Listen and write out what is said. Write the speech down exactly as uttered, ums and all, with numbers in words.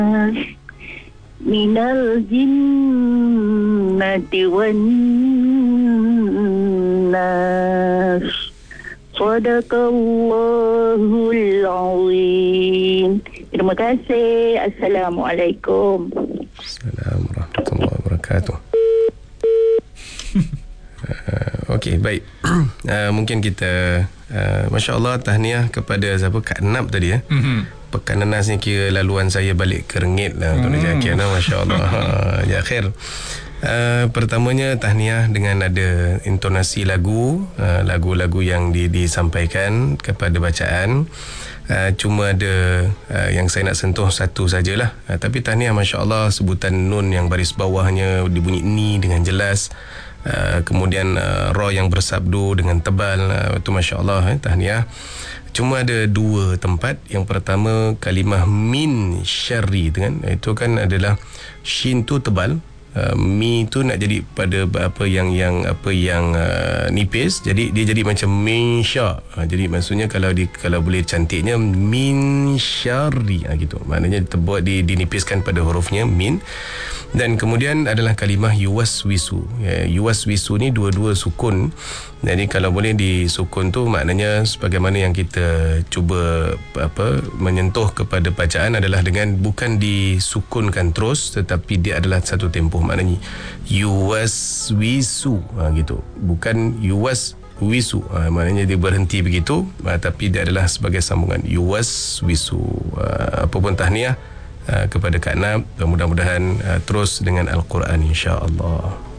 minal jinnati wan nas. Sadaqallahul azim. Terima kasih. Assalamualaikum. Assalamualaikum warahmatullahi wabarakatuh. uh, Okey, baik. uh, mungkin kita uh, Masya Allah, tahniah kepada siapa? Kak Nap tadi ya. Mm-hmm. Pekan Nanas ni kira laluan saya balik ke Rengit lah. Tuan mm. Zakir lah, Masya Allah. Ya khair. Uh, pertamanya tahniah dengan ada intonasi lagu, uh, lagu-lagu yang di, disampaikan kepada bacaan. Uh, cuma ada uh, yang saya nak sentuh satu sajalah. Uh, tapi tahniah, Masya Allah, sebutan nun yang baris bawahnya dibunyi ni dengan jelas. Uh, kemudian uh, ra yang bersabdu dengan tebal. Uh, itu Masya Allah, eh, tahniah. Cuma ada dua tempat. Yang pertama kalimah min syarri tu kan, itu kan adalah shin tu tebal. Uh, mi tu nak jadi pada apa yang yang apa yang uh, nipis, jadi dia jadi macam min sya. Uh, jadi maksudnya kalau di kalau boleh cantiknya min syarri, uh, gitu. Maknanya terbuat di dinipiskan pada hurufnya min. Dan kemudian adalah kalimah yuwaswisu. Ya, yuwaswisu ni dua-dua sukun. Jadi kalau boleh disukun tu maknanya sebagaimana yang kita cuba apa menyentuh kepada bacaan adalah dengan bukan disukunkan terus, tetapi dia adalah satu tempoh. Maknanya yuwaswisu, ha, gitu. Bukan yuwaswisu, ha, maknanya dia berhenti begitu, ha, tapi dia adalah sebagai sambungan yuwaswisu. Ha, apapun tahniah uh, kepada Kak Nab, mudah-mudahan uh, terus dengan Al-Quran insya-Allah.